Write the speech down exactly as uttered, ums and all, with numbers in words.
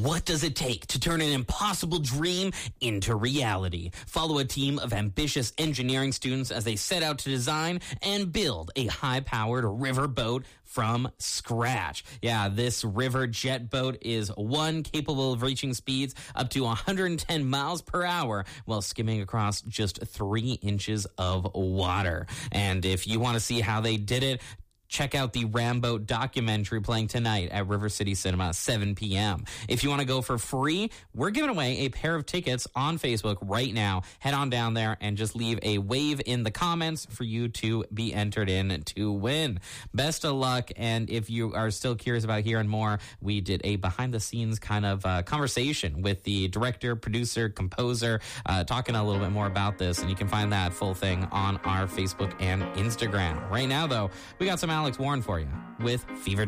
What does it take to turn an impossible dream into reality? Follow a team of ambitious engineering students as they set out to design and build a high-powered river boat from scratch. Yeah, this river jet boat is one capable of reaching speeds up to one hundred ten miles per hour while skimming across just three inches of water. And if you want to see how they did it, check out the Rambo documentary playing tonight at River City Cinema, seven p.m. If you want to go for free, we're giving away a pair of tickets on Facebook right now. Head on down there and just leave a wave in the comments for you to be entered in to win. Best of luck, and if you are still curious about hearing more, we did a behind-the-scenes kind of uh, conversation with the director, producer, composer, uh, talking a little bit more about this, and you can find that full thing on our Facebook and Instagram. Right now, though, we got some Alex Warren for you with Fever